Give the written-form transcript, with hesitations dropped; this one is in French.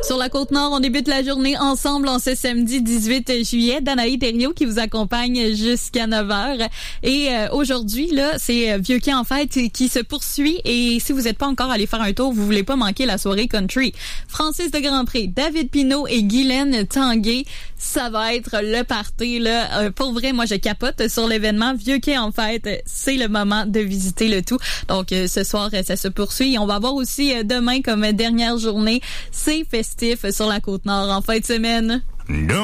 Sur la Côte-Nord, on débute la journée ensemble en ce samedi 18 juillet. Danaï Thériault qui vous accompagne jusqu'à 9h. Et aujourd'hui, là, c'est Vieux Quai en fête qui se poursuit. Et si vous n'êtes pas encore allé faire un tour, vous voulez pas manquer la soirée country. Francis de Grandpré, David Pinault et Guylaine Tanguay, ça va être le party, là. Pour vrai, moi, je capote sur l'événement. Vieux Quai en fête, c'est le moment de visiter le tout. Donc, ce soir, ça se poursuit. On va avoir aussi demain comme dernière journée, c'est festif sur la Côte-Nord en fin de semaine.